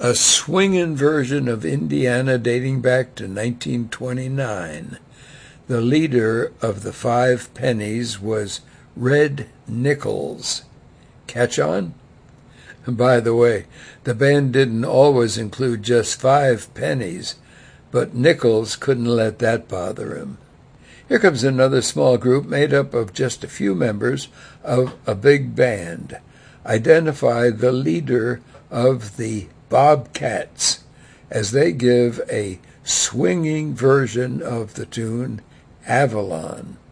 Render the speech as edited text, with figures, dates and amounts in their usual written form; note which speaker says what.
Speaker 1: a swingin' version of Indiana dating back to 1929. The leader of the Five Pennies was Red Nichols. Catch on? By the way, the band didn't always include just 5 pennies, but Nichols couldn't let that bother him. Here comes another small group made up of just a few members of a big band. Identify the leader of the Bobcats as they give a swinging version of the tune Avalon.